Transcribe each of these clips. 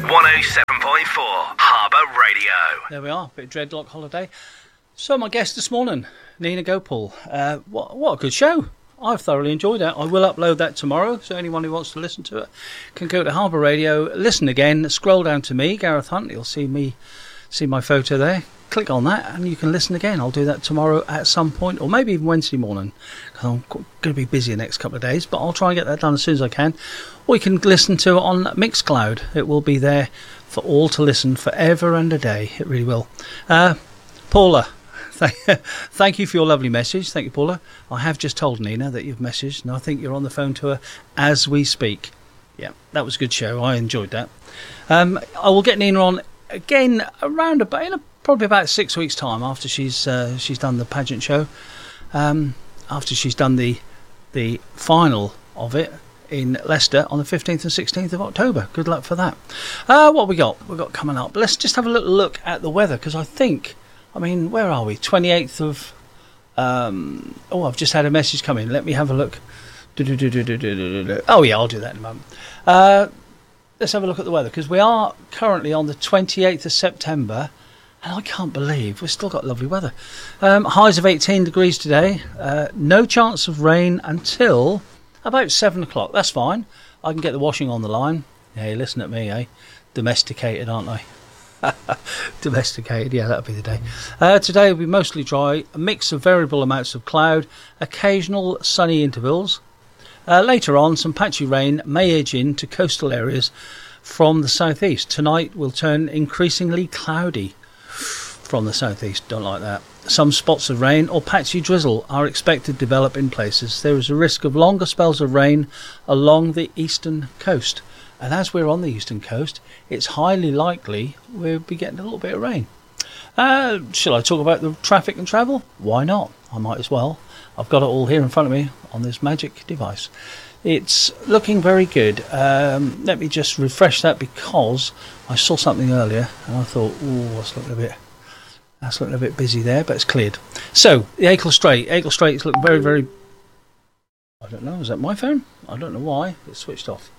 107.4 Harbour Radio. There we are, bit of Dreadlock Holiday. So my guest this morning, Nina Gopal. What a good show. I've thoroughly enjoyed it. I will upload that tomorrow, so anyone who wants to listen to it can go to Harbour Radio, listen again, scroll down to me, Gareth Hunt. You'll see my photo there. Click on that and you can listen again. I'll do that tomorrow at some point, or maybe even Wednesday morning, because I'm going to be busy the next couple of days, but I'll try and get that done as soon as I can. Or you can listen to it on Mixcloud. It will be there for all to listen forever and a day. It really will. Paula, thank you for your lovely message. Thank you, Paula. I have just told Nina that you've messaged, and I think you're on the phone to her as we speak. Yeah, that was a good show. I enjoyed that. I will get Nina on again around probably about 6 weeks' time, after she's done the pageant show, after she's done the final of it in Leicester on the 15th and 16th of October. Good luck for that. What we got coming up? Let's just have a little look at the weather, because where are we? 28th of... I've just had a message come in. Let me have a look. Oh yeah, I'll do that in a moment. Let's have a look at the weather, because we are currently on the 28th of September, and I can't believe we've still got lovely weather. Highs of 18 degrees today. No chance of rain until about 7 o'clock. That's fine. I can get the washing on the line. Hey, listen at me, eh? Domesticated, aren't I? Domesticated, yeah, that'll be the day. Today will be mostly dry, a mix of variable amounts of cloud, occasional sunny intervals. Later on, some patchy rain may edge into coastal areas from the southeast. Tonight will turn increasingly cloudy from the southeast. Don't like that. Some spots of rain or patchy drizzle are expected to develop in places. There is a risk of longer spells of rain along the eastern coast. And as we're on the eastern coast, it's highly likely we'll be getting a little bit of rain. Shall I talk about the traffic and travel? Why not? I might as well. I've got it all here in front of me on this magic device. It's looking very good. Let me just refresh that, because I saw something earlier and I thought, that's looking a bit busy there, but it's cleared. So, the Acle Strait is looking very, very... I don't know, is that my phone? I don't know why. It's switched off.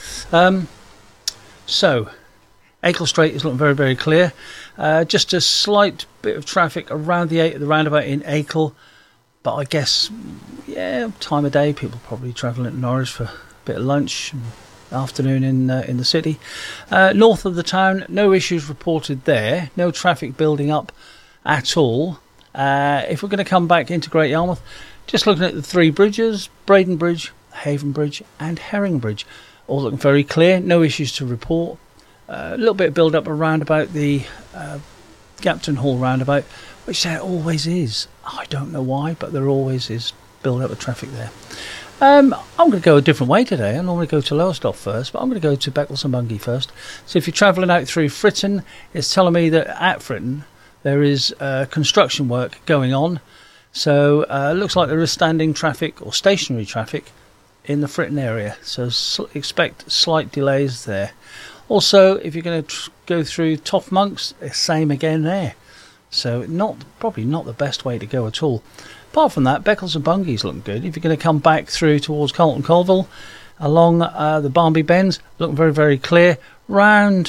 So, Acle Strait is looking very, very clear. Just a slight bit of traffic around the roundabout in Acle. But I guess, yeah, time of day, people probably travelling to Norwich for a bit of lunch, afternoon in the city. North of the town, no issues reported there. No traffic building up at all. If we're going to come back into Great Yarmouth, just looking at the three bridges, Braden Bridge, Haven Bridge and Herring Bridge, all looking very clear. No issues to report. A little bit of build up around about the Gapton Hall roundabout, which there always is. I don't know why, but there always is build up of traffic there. I'm going to go a different way today. I normally go to Lowestoft first, but I'm going to go to Beccles and Bungay first. So if you're travelling out through Fritton, it's telling me that at Fritton there is construction work going on. So it looks like there is standing traffic or stationary traffic in the Fritton area. So expect slight delays there. Also, if you're going to go through Toff Monks, same again there. So probably not the best way to go at all. Apart from that, Beccles and Bungay's looking good. If you're going to come back through towards Carlton Colville, along the Barnby Bends, looking very, very clear. Around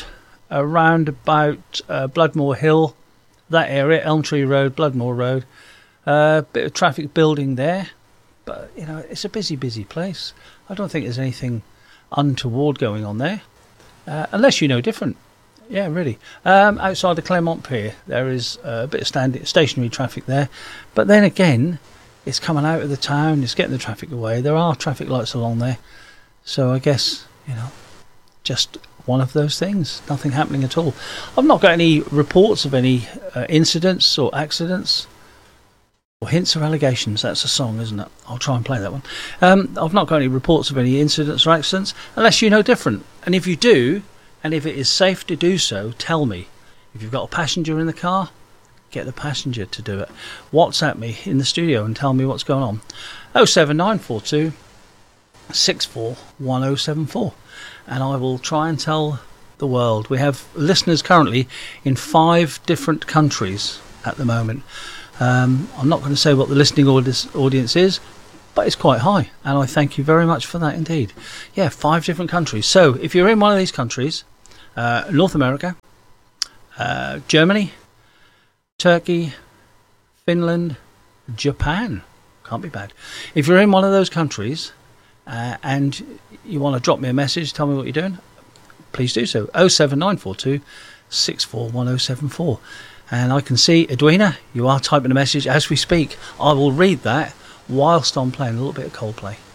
about Bloodmore Hill, that area, Elm Tree Road, Bloodmore Road. Bit of traffic building there. But, it's a busy, busy place. I don't think there's anything untoward going on there. Unless you know different. Yeah, really. Outside the Claremont Pier, there is a bit of stationary traffic there. But then again, it's coming out of the town, it's getting the traffic away. There are traffic lights along there. So I guess, just one of those things. Nothing happening at all. I've not got any reports of any incidents or accidents. Or hints or allegations. That's a song, isn't it? I'll try and play that one. I've not got any reports of any incidents or accidents, unless you know different. And if you do, and if it is safe to do so, tell me. If you've got a passenger in the car, get the passenger to do it. WhatsApp me in the studio and tell me what's going on. 07942 641074, and I will try and tell the world. We have listeners currently in 5 different countries at the moment. I'm not going to say what the listening audience is, but it's quite high, and I thank you very much for that indeed. Yeah, 5 different countries. So if you're in one of these countries North America, Germany, Turkey, Finland, Japan. Can't be bad. If you're in one of those countries and you want to drop me a message, tell me what you're doing, please do so. 07942 641074. And I can see, Edwina, you are typing a message as we speak. I will read that whilst I'm playing a little bit of Coldplay.